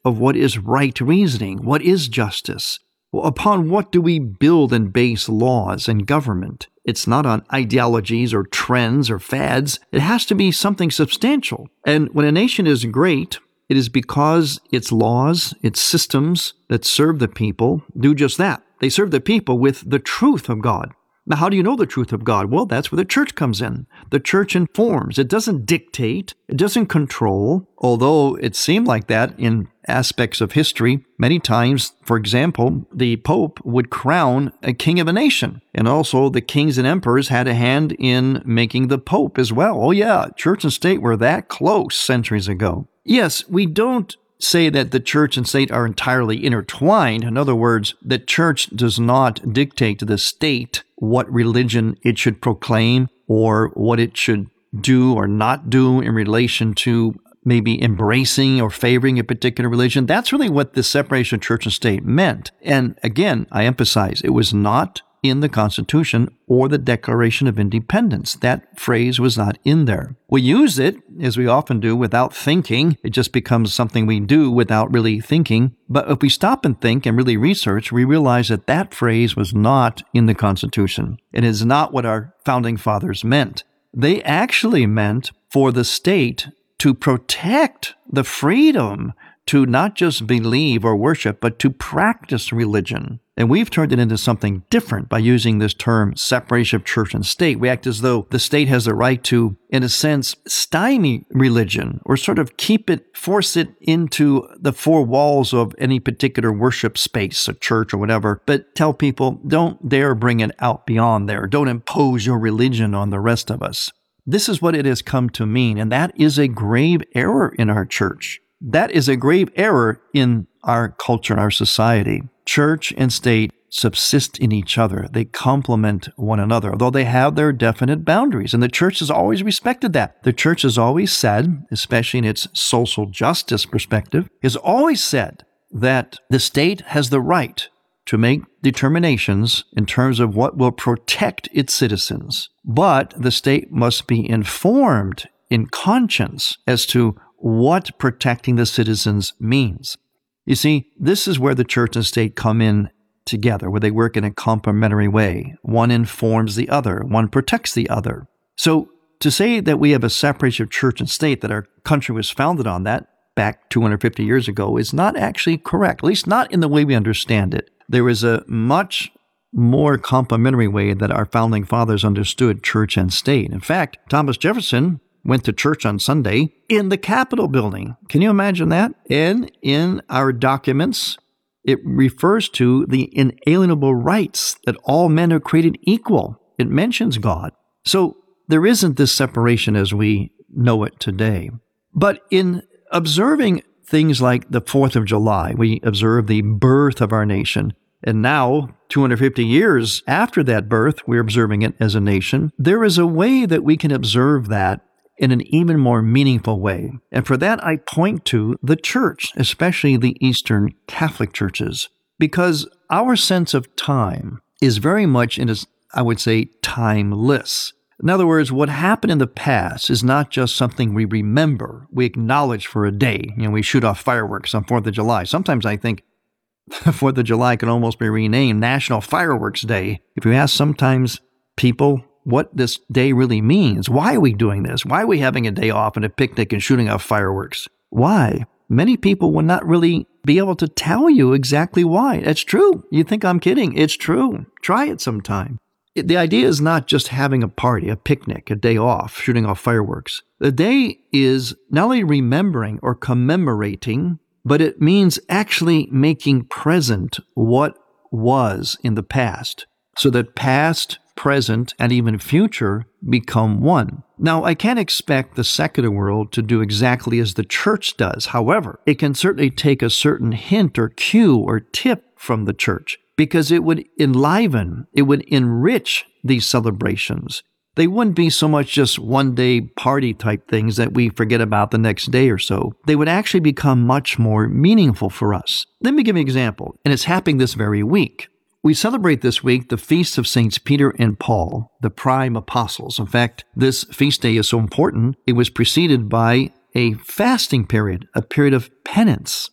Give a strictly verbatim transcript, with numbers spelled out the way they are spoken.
of what is right reasoning, what is justice. Well, upon what do we build and base laws and government? It's not on ideologies or trends or fads. It has to be something substantial. And when a nation is great, it is because its laws, its systems that serve the people do just that. They serve the people with the truth of God. Now, how do you know the truth of God? Well, that's where the church comes in. The church informs. It doesn't dictate. It doesn't control, although it seemed like that in aspects of history. Many times, for example, the Pope would crown a king of a nation. And also the kings and emperors had a hand in making the Pope as well. Oh yeah, church and state were that close centuries ago. Yes, we don't say that the church and state are entirely intertwined. In other words, the church does not dictate to the state what religion it should proclaim or what it should do or not do in relation to maybe embracing or favoring a particular religion. That's really what the separation of church and state meant. And again, I emphasize, it was not in the Constitution or the Declaration of Independence. That phrase was not in there. We use it, as we often do, without thinking. It just becomes something we do without really thinking. But if we stop and think and really research, we realize that that phrase was not in the Constitution. It is not what our founding fathers meant. They actually meant for the state to protect the freedom to not just believe or worship, but to practice religion. And we've turned it into something different by using this term separation of church and state. We act as though the state has the right to, in a sense, stymie religion or sort of keep it, force it into the four walls of any particular worship space, a church or whatever, but tell people, don't dare bring it out beyond there. Don't impose your religion on the rest of us. This is what it has come to mean, and that is a grave error in our church. That is a grave error in our culture and our society. Church and state subsist in each other. They complement one another, although they have their definite boundaries. And the church has always respected that. The church has always said, especially in its social justice perspective, has always said that the state has the right to make determinations in terms of what will protect its citizens. But the state must be informed in conscience as to what protecting the citizens means. You see, this is where the church and state come in together, where they work in a complementary way. One informs the other, one protects the other. So to say that we have a separation of church and state, that our country was founded on that back two hundred fifty years ago, is not actually correct, at least not in the way we understand it. There is a much more complementary way that our founding fathers understood church and state. In fact, Thomas Jefferson went to church on Sunday in the Capitol building. Can you imagine that? And in our documents, it refers to the inalienable rights that all men are created equal. It mentions God. So there isn't this separation as we know it today. But in observing things like the fourth of July, we observe the birth of our nation. And now, two hundred fifty years after that birth, we're observing it as a nation. There is a way that we can observe that in an even more meaningful way. And for that, I point to the church, especially the Eastern Catholic churches, because our sense of time is very much, in a, I would say, timeless. In other words, what happened in the past is not just something we remember, we acknowledge for a day. You know, we shoot off fireworks on fourth of July. Sometimes I think fourth of July can almost be renamed National Fireworks Day. If you ask sometimes people what this day really means, why are we doing this? Why are we having a day off and a picnic and shooting off fireworks? Why? Many people will not really be able to tell you exactly why. It's true. You think I'm kidding. It's true. Try it sometime. The idea is not just having a party, a picnic, a day off, shooting off fireworks. The day is not only remembering or commemorating, but it means actually making present what was in the past, so that past, present, and even future become one. Now, I can't expect the secular world to do exactly as the church does. However, it can certainly take a certain hint or cue or tip from the church, because it would enliven, it would enrich these celebrations. They wouldn't be so much just one-day party type things that we forget about the next day or so. They would actually become much more meaningful for us. Let me give you an example, and it's happening this very week. We celebrate this week the feasts of Saints Peter and Paul, the prime apostles. In fact, this feast day is so important, it was preceded by a fasting period, a period of penance.